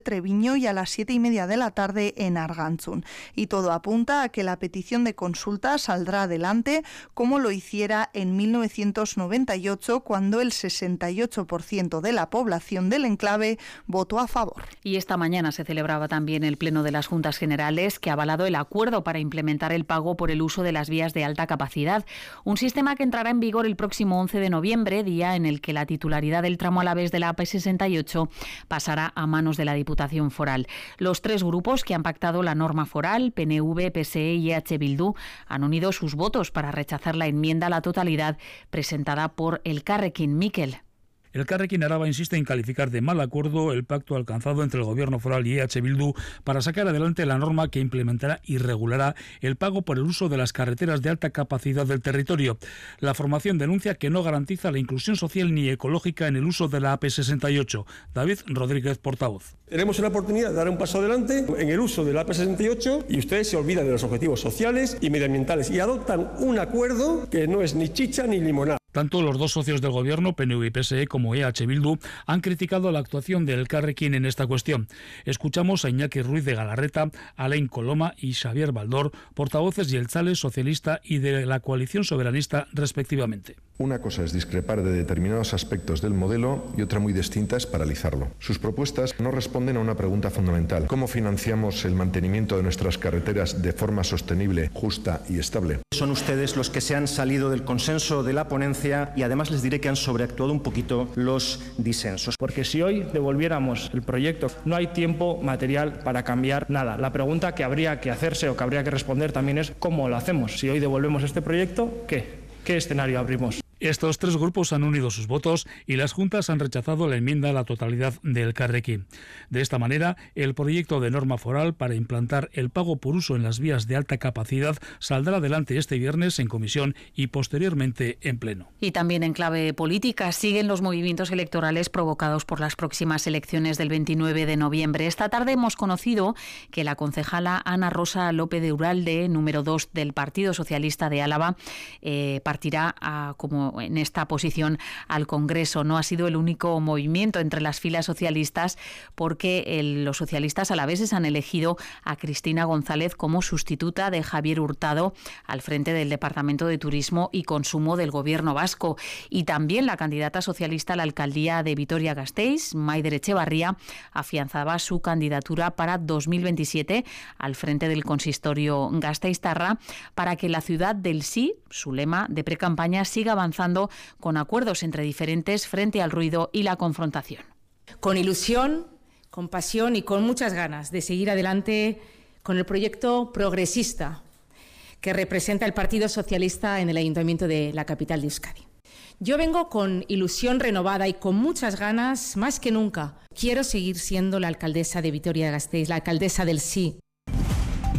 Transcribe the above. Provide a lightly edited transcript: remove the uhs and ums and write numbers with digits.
Treviño y a las 7:30 de la tarde en Argantzun. Y todo apunta a que la petición de consulta saldrá adelante como lo hiciera en 1998, cuando el 68% de la población del enclave votó a favor. Y esta mañana se celebraba también el Pleno de las Juntas Generales, que ha avalado el acuerdo para implementar el pago por el uso de las vías de alta capacidad, un sistema que entrará en vigor el próximo 11 de noviembre, día en el que la titularidad del tramo alavés de la AP68 pasará a manos de la Diputación Foral. Los tres grupos que han pactado la norma foral, PNV, PSE y EH Bildu, han unido sus votos para rechazar la enmienda a la totalidad presentada por Elkarrekin. Mikel. Elkarrekin Araba insiste en calificar de mal acuerdo el pacto alcanzado entre el Gobierno foral y EH Bildu para sacar adelante la norma que implementará y regulará el pago por el uso de las carreteras de alta capacidad del territorio. La formación denuncia que no garantiza la inclusión social ni ecológica en el uso de la AP68. David Rodríguez, portavoz. Tenemos una oportunidad de dar un paso adelante en el uso de la AP68 y ustedes se olvidan de los objetivos sociales y medioambientales y adoptan un acuerdo que no es ni chicha ni limonada. Tanto los dos socios del Gobierno, PNV y PSE, como EH Bildu, han criticado la actuación de Elkarrekin en esta cuestión. Escuchamos a Iñaki Ruiz de Galarreta, Alain Coloma y Xavier Baldor, portavoces de Jeltzale, socialista y de la coalición soberanista, respectivamente. Una cosa es discrepar de determinados aspectos del modelo y otra muy distinta es paralizarlo. Sus propuestas no responden a una pregunta fundamental: ¿cómo financiamos el mantenimiento de nuestras carreteras de forma sostenible, justa y estable? Son ustedes los que se han salido del consenso de la ponencia y además les diré que han sobreactuado un poquito los disensos. Porque si hoy devolviéramos el proyecto, no hay tiempo material para cambiar nada. La pregunta que habría que hacerse o que habría que responder también es ¿cómo lo hacemos? Si hoy devolvemos este proyecto, ¿qué escenario abrimos? Estos tres grupos han unido sus votos y las juntas han rechazado la enmienda a la totalidad del Elkarrekin. De esta manera, el proyecto de norma foral para implantar el pago por uso en las vías de alta capacidad saldrá adelante este viernes en comisión y posteriormente en pleno. Y también en clave política siguen los movimientos electorales provocados por las próximas elecciones del 29 de noviembre. Esta tarde hemos conocido que la concejala Ana Rosa López de Uralde, número 2 del Partido Socialista de Álava, partirá como en esta posición al Congreso. No ha sido el único movimiento entre las filas socialistas, porque los socialistas alaveses han elegido a Cristina González como sustituta de Javier Hurtado al frente del Departamento de Turismo y Consumo del Gobierno vasco. Y también la candidata socialista a la alcaldía de Vitoria-Gasteiz, Maider Etxebarria, afianzaba su candidatura para 2027 al frente del consistorio gasteiztarra para que la ciudad del sí, su lema de precampaña, siga avanzando con acuerdos entre diferentes frente al ruido y la confrontación. Con ilusión, con pasión y con muchas ganas de seguir adelante con el proyecto progresista que representa el Partido Socialista en el Ayuntamiento de la capital de Euskadi. Yo vengo con ilusión renovada y con muchas ganas, más que nunca. Quiero seguir siendo la alcaldesa de Vitoria-Gasteiz, la alcaldesa del sí.